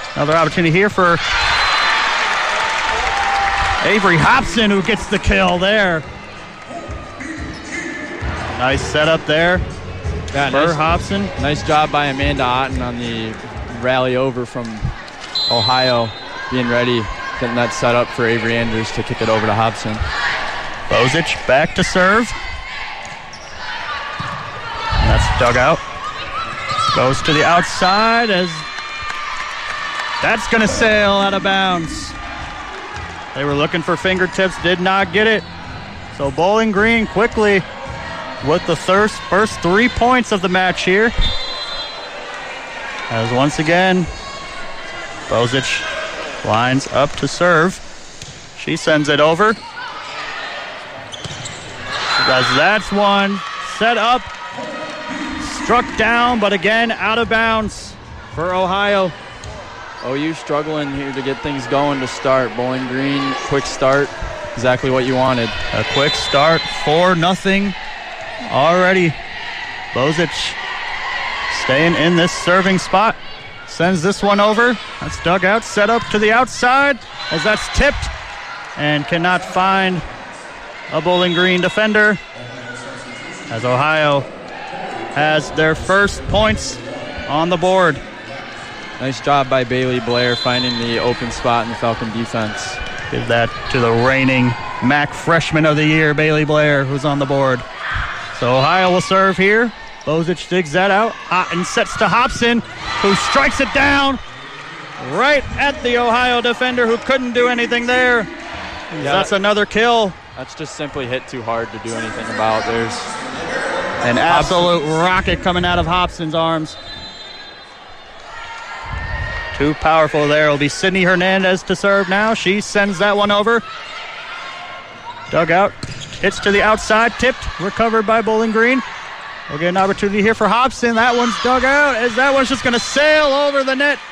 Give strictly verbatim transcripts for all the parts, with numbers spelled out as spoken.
Another opportunity here for Avery Hobson, who gets the kill there. Nice setup there yeah, for nice, Hobson. Nice job by Amanda Otten on the rally over from Ohio, being ready, getting that set up for Avery Andrews to kick it over to Hobson. Bozic back to serve. And that's dug out. Goes to the outside as that's going to sail out of bounds. They were looking for fingertips, did not get it. So Bowling Green quickly with the first, first three points of the match here. As once again, Bozic lines up to serve. She sends it over. As that's one set up, struck down, but again out of bounds for Ohio. O U struggling here to get things going to start. Bowling Green, quick start, exactly what you wanted. A quick start, four nothing already. Bozic staying in this serving spot. Sends this one over. That's dug out, set up to the outside as that's tipped and cannot find a Bowling Green defender. As Ohio has their first points on the board. Nice job by Bailey Blair finding the open spot in the Falcon defense. Give that to the reigning M A C Freshman of the Year, Bailey Blair, who's on the board. So Ohio will serve here. Bozic digs that out and sets to Hobson, who strikes it down right at the Ohio defender who couldn't do anything there. Yeah, that's another kill. That's just simply hit too hard to do anything about. There's an absolute rocket coming out of Hobson's arms. Too powerful there. It'll be Sydney Hernandez to serve now. She sends that one over. Dug out. Hits to the outside. Tipped. Recovered by Bowling Green. We'll get an opportunity here for Hobson. That one's dug out as that one's just going to sail over the net.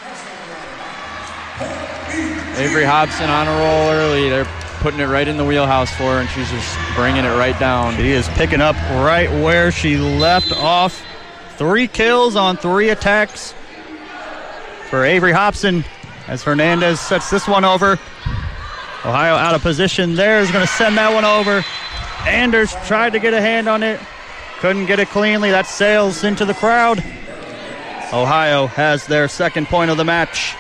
Avery Hobson on a roll early. They're putting it right in the wheelhouse for her, and she's just bringing it right down. She is picking up right where she left off. Three kills on three attacks for Avery Hobson as Hernandez sets this one over. Ohio out of position there is going to send that one over. Anders tried to get a hand on it. Couldn't get it cleanly. That sails into the crowd. Ohio has their second point of the match.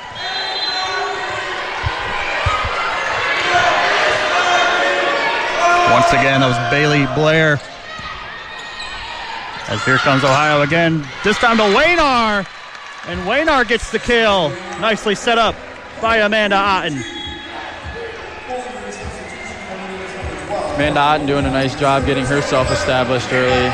Once again, that was Bailey Blair. As here comes Ohio again. This time to Waynar. And Waynar gets the kill. Nicely set up by Amanda Otten. Amanda Otten doing a nice job getting herself established early.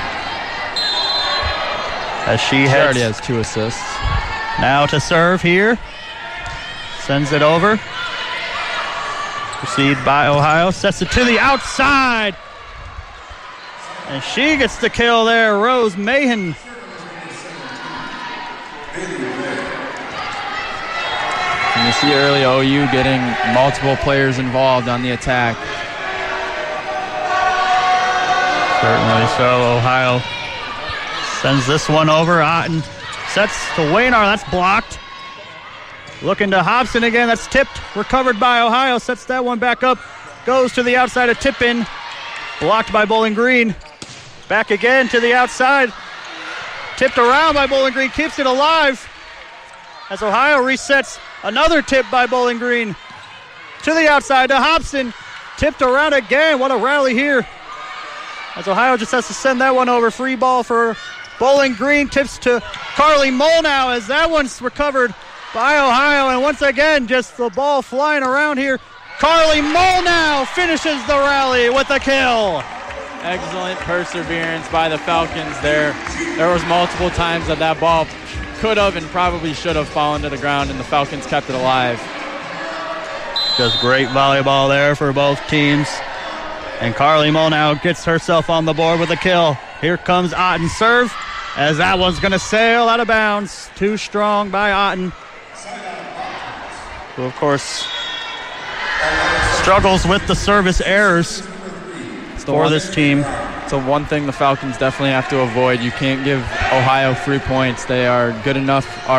As she, she heads already has two assists. Now to serve here. Sends it over. Proceed by Ohio. Sets it to the outside. And she gets the kill there. Rose Mahan. And you see early O U getting multiple players involved on the attack. Certainly so. Ohio sends this one over. Otten sets to Waynar. That's blocked. Looking to Hobson again. That's tipped. Recovered by Ohio. Sets that one back up. Goes to the outside of tip in. Blocked by Bowling Green. Back again to the outside. Tipped around by Bowling Green. Keeps it alive. As Ohio resets another tip by Bowling Green. To the outside to Hobson. Tipped around again. What a rally here. As Ohio just has to send that one over. Free ball for Bowling Green. Tips to Carly Molnow as that one's recovered by Ohio. And once again, just the ball flying around here. Carly Molnow finishes the rally with a kill. Excellent perseverance by the Falcons there. There was multiple times that that ball could have and probably should have fallen to the ground, and the Falcons kept it alive. Just great volleyball there for both teams. And Carly Molnow gets herself on the board with a kill. Here comes Otten serve as that one's going to sail out of bounds. Too strong by Otten, who of course struggles with the service errors for this team. It's the one thing the Falcons definitely have to avoid. You can't give Ohio free points. They are good enough